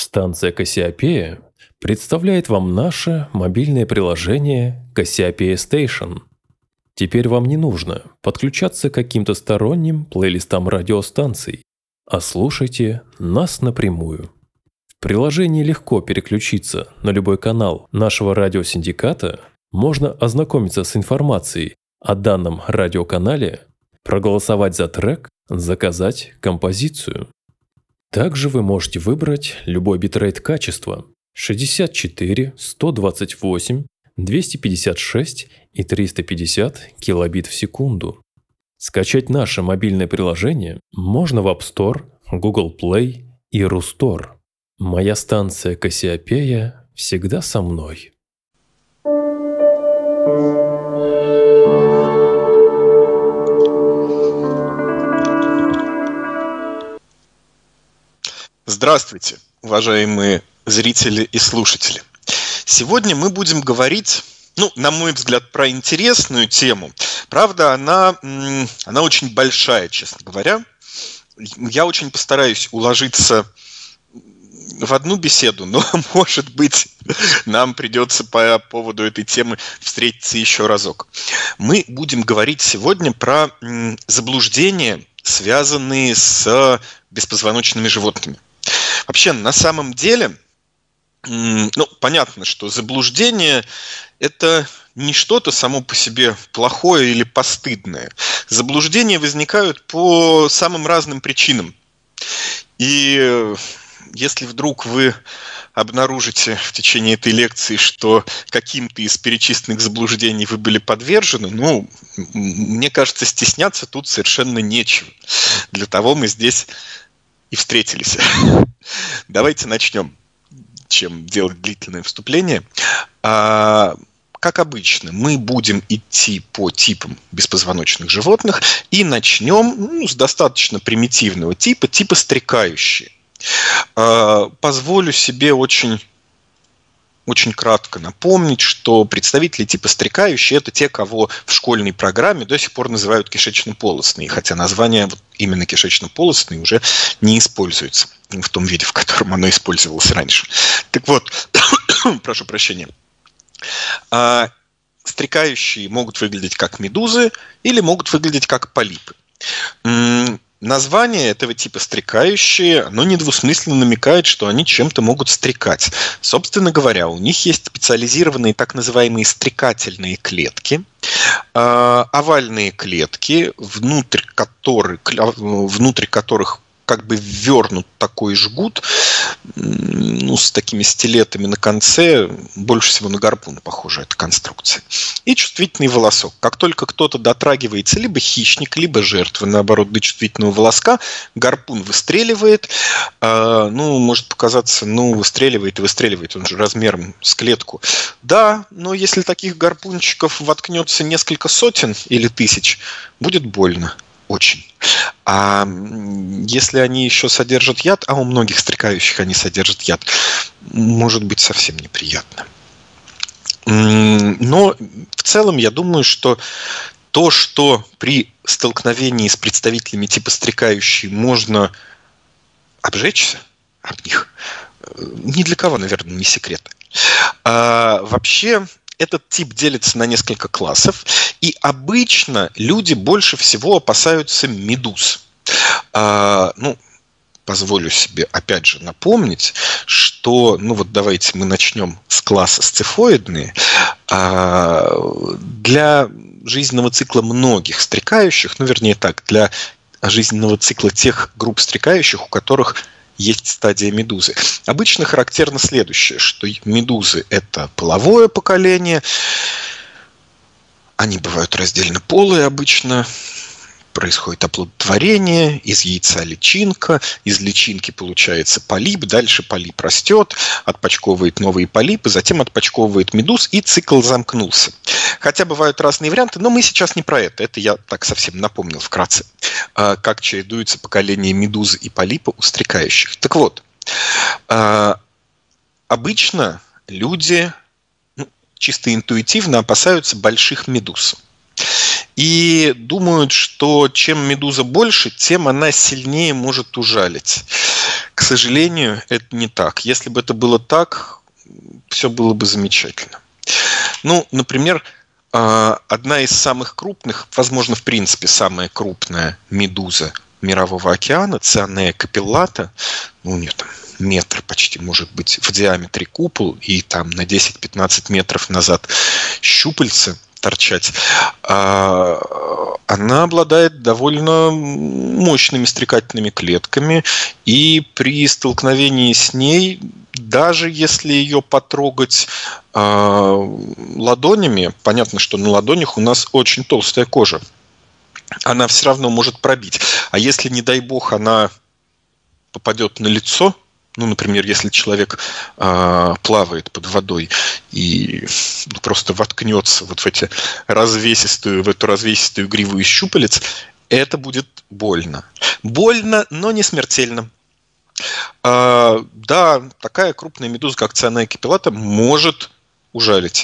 Станция Кассиопея представляет вам наше мобильное приложение Cassiopeia Station. Теперь вам не нужно подключаться к каким-то сторонним плейлистам радиостанций, а слушайте нас напрямую. В приложении легко переключиться на любой канал нашего радиосиндиката, можно ознакомиться с информацией о данном радиоканале, проголосовать за трек, заказать композицию. Также вы можете выбрать любой битрейт качества 64, 128, 256 и 350 килобит в секунду. Скачать наше мобильное приложение можно в App Store, Google Play и Рустор. Моя станция Кассиопея всегда со мной. Здравствуйте, уважаемые зрители и слушатели. Сегодня мы будем говорить, на мой взгляд, про интересную тему. Правда, она очень большая, честно говоря. Я очень постараюсь уложиться в одну беседу, но, может быть, нам придется по поводу этой темы встретиться еще разок. Мы будем говорить сегодня про заблуждения, связанные с беспозвоночными животными. Вообще, на самом деле, понятно, что заблуждение – это не что-то само по себе плохое или постыдное. Заблуждения возникают по самым разным причинам. И если вдруг вы обнаружите в течение этой лекции, что каким-то из перечисленных заблуждений вы были подвержены, мне кажется, стесняться тут совершенно нечего. Для того мы здесь и встретились. Давайте начнем, чем делать длительное вступление. Как обычно, мы будем идти по типам беспозвоночных животных и начнем с достаточно примитивного типа стрекающие. Позволю себе очень кратко напомнить, что представители типа стрекающие – это те, кого в школьной программе до сих пор называют кишечно-полостные, хотя название именно кишечно-полостные уже не используется в том виде, в котором оно использовалось раньше. Так вот, прошу прощения. Стрекающие могут выглядеть как медузы или могут выглядеть как полипы. Название этого типа стрекающие, оно недвусмысленно намекает, что они чем-то могут стрекать. Собственно говоря, у них есть специализированные так называемые стрекательные клетки, овальные клетки, внутрь которых как бы ввернут такой жгут, с такими стилетами на конце, больше всего на гарпун похожа эта конструкция. И чувствительный волосок. Как только кто-то дотрагивается, либо хищник, либо жертва, наоборот, до чувствительного волоска, гарпун выстреливает. Может показаться, выстреливает и выстреливает, он же размером с клетку. Да, но если таких гарпунчиков воткнется несколько сотен или тысяч, будет больно. Очень. А если они еще содержат яд, а у многих стрекающих они содержат яд, может быть совсем неприятно. Но в целом я думаю, что то, что при столкновении с представителями типа стрекающие можно обжечься об них, ни для кого, наверное, не секрет. Вообще, этот тип делится на несколько классов, и обычно люди больше всего опасаются медуз. Позволю себе опять же напомнить, что, давайте мы начнем с класса сцифоидные. Для жизненного цикла многих стрекающих, для жизненного цикла тех групп стрекающих, у которых есть стадия медузы. Обычно характерно следующее, что медузы – это половое поколение, они бывают раздельно полые обычно, происходит оплодотворение, из яйца личинка, из личинки получается полип, дальше полип растет, отпочковывает новые полипы, затем отпочковывает медуз, и цикл замкнулся. Хотя бывают разные варианты, но мы сейчас не про это. Это я так совсем напомнил вкратце, как чередуются поколения медузы и полипа у стрекающих. Так вот, обычно люди чисто интуитивно опасаются больших медуз. и думают, что чем медуза больше, тем она сильнее может ужалить. К сожалению, это не так. Если бы это было так, все было бы замечательно. Ну, например, одна из самых крупных, возможно, в принципе, самая крупная медуза Мирового океана, Цианея капеллата, ну, у нее там метр почти, может быть, в диаметре купол, и там на 10-15 метров назад щупальца торчать, она обладает довольно мощными стрекательными клетками, и при столкновении с ней, даже если ее потрогать ладонями, понятно, что на ладонях у нас очень толстая кожа, она все равно может пробить. А если, не дай бог, она попадет на лицо, ну, например, если человек плавает под водой и просто воткнется вот в эту развесистую гриву из щупалец, это будет больно. Больно, но не смертельно. Да, такая крупная медуза, как Цианея капеллата, может ужалить,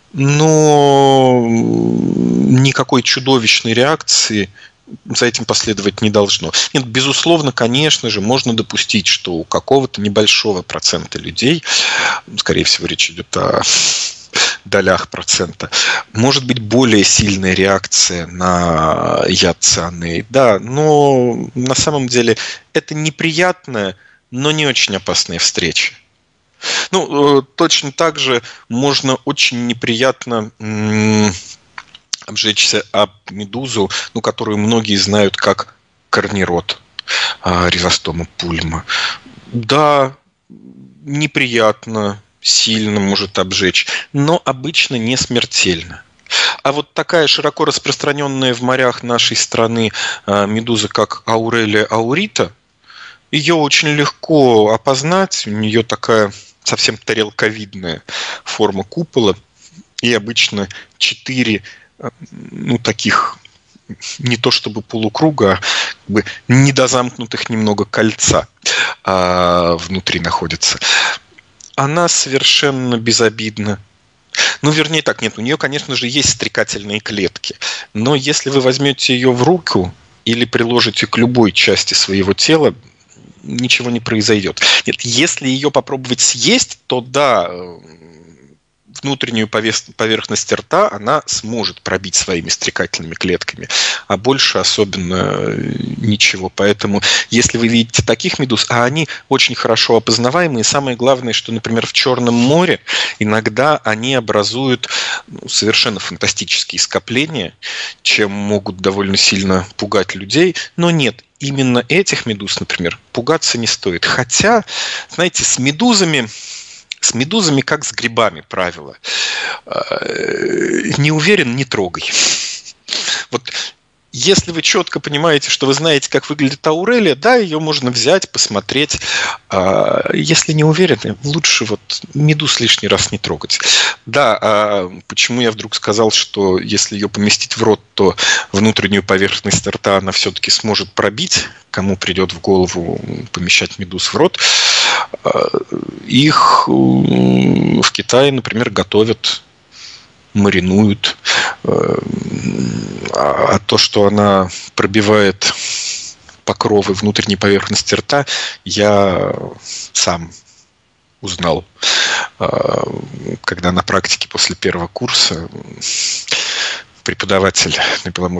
но никакой чудовищной реакции за этим последовать не должно. Нет, безусловно, конечно же, можно допустить, что у какого-то небольшого процента людей, скорее всего, речь идет о долях процента, может быть более сильная реакция на яд цианеи. Да, но на самом деле это неприятная, но не очень опасная встреча. Ну, точно так же можно очень неприятно обжечься об медузу, ну, которую многие знают как корнирод, ризостома пульма. Да, неприятно, сильно может обжечь, но обычно не смертельно. А вот такая широко распространенная в морях нашей страны медуза, как Аурелия аурита, ее очень легко опознать. У нее такая совсем тарелковидная форма купола, и обычно 4 таких, не то чтобы полукруга, а как бы недозамкнутых немного кольца внутри находится. Она совершенно безобидна. Ну, вернее так, нет, у нее, конечно же, есть стрекательные клетки, но если вы возьмете ее в руку или приложите к любой части своего тела, ничего не произойдет. Нет, если ее попробовать съесть, то да, внутреннюю поверхность рта она сможет пробить своими стрекательными клетками, а больше особенно ничего. Поэтому, если вы видите таких медуз, а они очень хорошо опознаваемые, самое главное, что, например, в Черном море иногда они образуют совершенно фантастические скопления, чем могут довольно сильно пугать людей, но нет, именно этих медуз, например, пугаться не стоит. Хотя, знаете, с медузами как с грибами правило. Не уверен, не трогай. Вот если вы четко понимаете, что вы знаете, как выглядит Аурелия, да, ее можно взять, посмотреть. Если не уверены, лучше вот медуз лишний раз не трогать. Да, почему я вдруг сказал, что если ее поместить в рот, то внутреннюю поверхность рта она все-таки сможет пробить. Кому придет в голову помещать медуз в рот? Их в Китае, например, готовят, маринуют. А то, что она пробивает покровы внутренней поверхности рта, я сам узнал, когда на практике после первого курса преподаватель на Беломорском